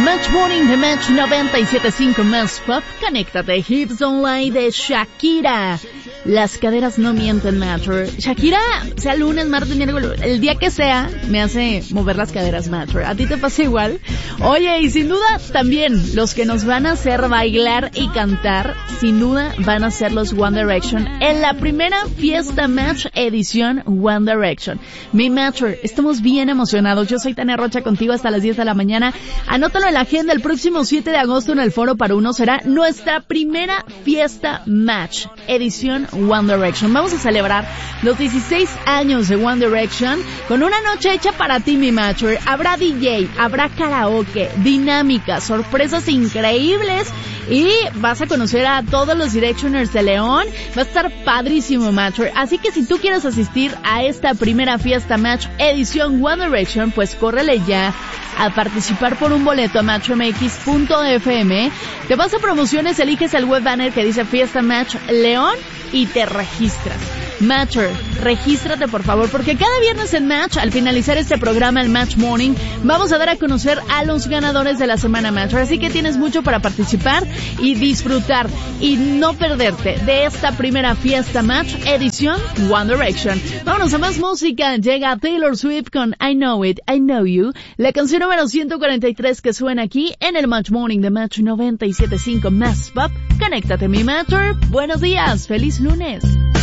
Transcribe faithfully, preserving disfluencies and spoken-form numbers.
Match Morning de Match noventa y siete punto cinco más Pop. Conéctate. Hips Online de Shakira. Las caderas no mienten, Matter. Shakira, sea lunes, martes, miércoles, el día que sea, me hace mover las caderas, Matter. ¿A ti te pasa igual? Oye, y sin duda también los que nos van a hacer bailar y cantar, sin duda van a ser los One Direction en la primera fiesta Match edición One Direction. Mi Matter, estamos bien emocionados. Yo soy Tania Rocha contigo hasta las diez de la mañana. Anótalo en la agenda. El próximo siete de agosto en el Foro Para Uno será nuestra primera fiesta Match edición One Direction. Vamos a celebrar los dieciséis años de One Direction con una noche hecha para ti, mi Matcher. Habrá D J, habrá karaoke, dinámicas, sorpresas increíbles y vas a conocer a todos los Directioners de León. Va a estar padrísimo, Matcher. Así que si tú quieres asistir a esta primera fiesta Match edición One Direction, pues córrele ya a participar por un boleto a match m x punto f m. Te vas a promociones, eliges el web banner que dice Fiesta Match León y te registras. Matcher, regístrate por favor, porque cada viernes en Match, al finalizar este programa, el Match Morning, vamos a dar a conocer a los ganadores de la semana Matcher. Así que tienes mucho para participar y disfrutar y no perderte de esta primera fiesta Match edición One Direction. Vámonos a más música. Llega Taylor Swift con I Know It, I Know You, la canción número ciento cuarenta y tres que suena aquí en el Match Morning de Match noventa y siete punto cinco más Pop. Conéctate, mi Matcher. Buenos días, feliz lunes.